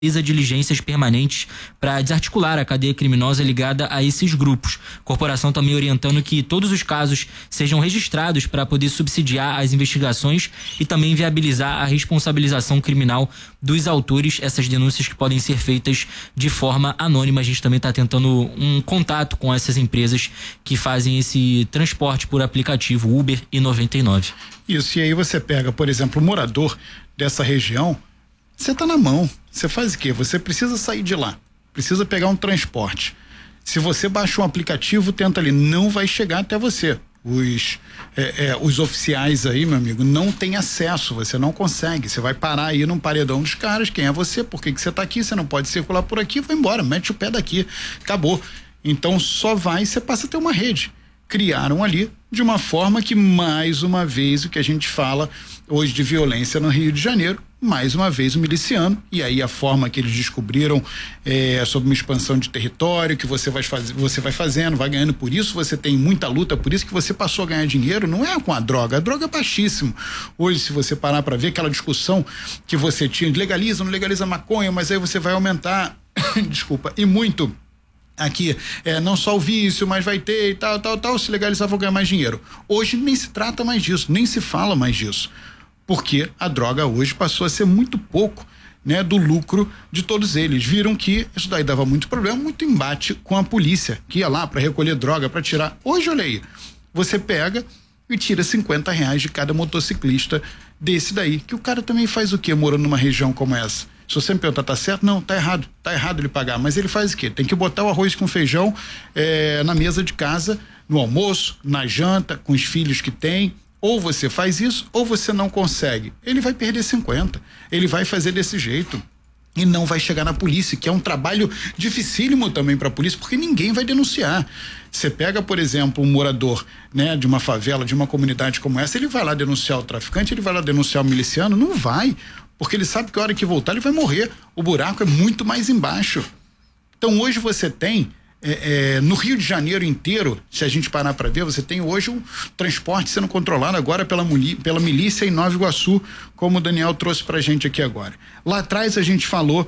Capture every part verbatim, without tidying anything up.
realiza diligências permanentes para desarticular a cadeia criminosa ligada a esses grupos. A corporação também orientando que todos os casos sejam registrados para poder subsidiar as investigações e também viabilizar a responsabilização criminal dos autores, essas denúncias que podem ser feitas de forma anônima. A gente também está tentando um contato com essas empresas que fazem esse transporte por aplicativo, Uber e noventa e nove. Isso, e aí você pega, por exemplo, o morador dessa região, você tá na mão, você faz o quê? Você precisa sair de lá, precisa pegar um transporte. Se você baixa um aplicativo, tenta ali, não vai chegar até você. Os, é, é, os oficiais aí, meu amigo, não tem acesso, você não consegue, você vai parar aí num paredão dos caras, quem é você, por que que você tá aqui, você não pode circular por aqui, vai embora, mete o pé daqui, acabou. Então só vai, você passa a ter uma rede. Criaram ali de uma forma que, mais uma vez, o que a gente fala hoje de violência no Rio de Janeiro, mais uma vez o miliciano, e aí a forma que eles descobriram é, sobre uma expansão de território, que você vai, faz, você vai fazendo, vai ganhando, por isso você tem muita luta, por isso que você passou a ganhar dinheiro, não é com a droga, a droga é baixíssimo. Hoje, se você parar para ver aquela discussão que você tinha, legaliza, não legaliza maconha, mas aí você vai aumentar, desculpa, e muito aqui, é, não só o vício, mas vai ter e tal, tal, tal, se legalizar vou ganhar mais dinheiro. Hoje nem se trata mais disso, nem se fala mais disso, porque a droga hoje passou a ser muito pouco, né, do lucro de todos eles. Viram que isso daí dava muito problema, muito embate com a polícia, que ia lá para recolher droga, para tirar. Hoje, olha aí, você pega e tira cinquenta reais de cada motociclista desse daí, que o cara também faz o quê morando numa região como essa? Se você me perguntar, tá certo? Não, tá errado. Tá errado ele pagar. Mas ele faz o quê? Tem que botar o arroz com feijão é, na mesa de casa, no almoço, na janta, com os filhos que tem. Ou você faz isso, ou você não consegue. Ele vai perder cinquenta. Ele vai fazer desse jeito. E não vai chegar na polícia, que é um trabalho dificílimo também para a polícia, porque ninguém vai denunciar. Você pega, por exemplo, um morador, né, de uma favela, de uma comunidade como essa, ele vai lá denunciar o traficante, ele vai lá denunciar o miliciano? Não vai. Porque ele sabe que a hora que voltar ele vai morrer. O buraco é muito mais embaixo. Então hoje você tem, é, é, no Rio de Janeiro inteiro, se a gente parar para ver, você tem hoje um transporte sendo controlado agora pela, pela milícia em Nova Iguaçu, como o Daniel trouxe pra gente aqui agora. Lá atrás a gente falou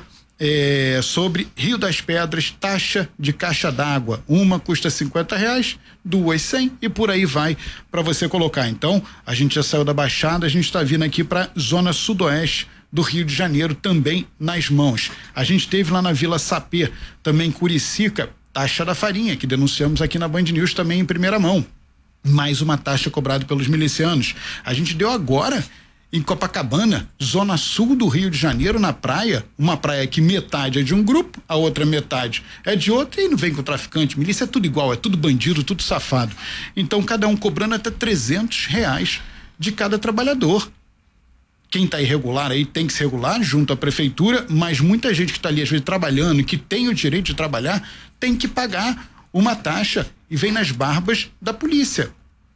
é, sobre Rio das Pedras, taxa de caixa d'água. Uma custa cinquenta reais, duas cem e por aí vai para você colocar. Então, a gente já saiu da Baixada, a gente está vindo aqui para zona sudoeste do Rio de Janeiro, também nas mãos. A gente teve lá na Vila Sapê, também Curicica, taxa da farinha, que denunciamos aqui na Band News também em primeira mão. Mais uma taxa cobrada pelos milicianos. A gente deu agora em Copacabana, zona sul do Rio de Janeiro, na praia, uma praia que metade é de um grupo, a outra metade é de outra, e não vem com o traficante, milícia é tudo igual, é tudo bandido, tudo safado. Então cada um cobrando até trezentos reais de cada trabalhador. Quem está irregular aí tem que se regular junto à prefeitura, mas muita gente que está ali às vezes trabalhando e que tem o direito de trabalhar tem que pagar uma taxa e vem nas barbas da polícia.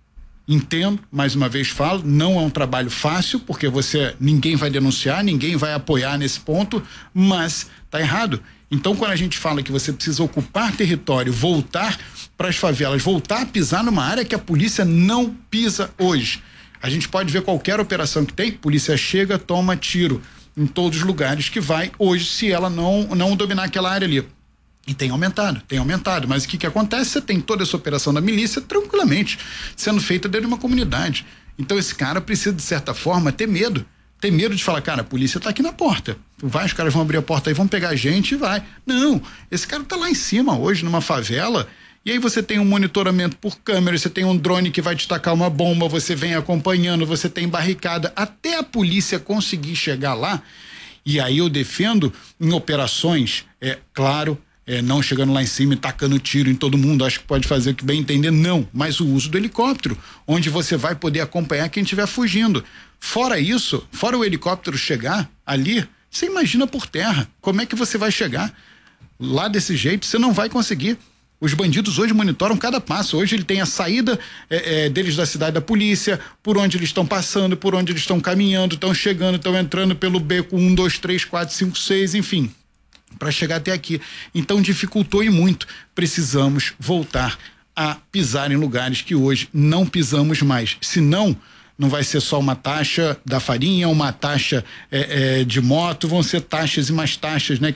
Entendo, mais uma vez falo, não é um trabalho fácil, porque você, ninguém vai denunciar, ninguém vai apoiar nesse ponto, mas tá errado. Então, quando a gente fala que você precisa ocupar território, voltar para as favelas, voltar a pisar numa área que a polícia não pisa hoje. A gente pode ver qualquer operação que tem, polícia chega, toma tiro em todos os lugares que vai hoje, se ela não, não dominar aquela área ali. E tem aumentado, tem aumentado, mas o que que acontece? Você tem toda essa operação da milícia tranquilamente sendo feita dentro de uma comunidade. Então esse cara precisa, de certa forma, ter medo. Ter medo de falar, cara, a polícia tá aqui na porta. Vai, os caras vão abrir a porta aí, vão pegar a gente e vai. Não, esse cara tá lá em cima hoje, numa favela, e aí você tem um monitoramento por câmera, você tem um drone que vai destacar uma bomba, você vem acompanhando, você tem barricada, até a polícia conseguir chegar lá. E aí eu defendo em operações, é claro, É, não chegando lá em cima e tacando tiro em todo mundo, acho que pode fazer o que bem entender, não, mas o uso do helicóptero, onde você vai poder acompanhar quem estiver fugindo. Fora isso, fora o helicóptero chegar ali, você imagina por terra, como é que você vai chegar lá desse jeito? Você não vai conseguir. Os bandidos hoje monitoram cada passo. Hoje ele tem a saída é, é, deles da cidade da polícia, por onde eles estão passando, por onde eles estão caminhando, estão chegando, estão entrando pelo beco um, dois, três, quatro, cinco, seis, enfim, para chegar até aqui. Então dificultou e muito. Precisamos voltar a pisar em lugares que hoje não pisamos mais. Senão, não vai ser só uma taxa da farinha, uma taxa é, é, de moto, vão ser taxas e mais taxas, né?